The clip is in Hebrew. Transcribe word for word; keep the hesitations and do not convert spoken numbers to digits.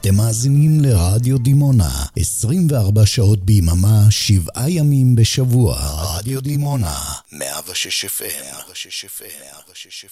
אתם מאזינים לרדיו דימונה, עשרים וארבע שעות ביממה, שבעה ימים בשבוע. רדיו דימונה, מאה ושש אף אם.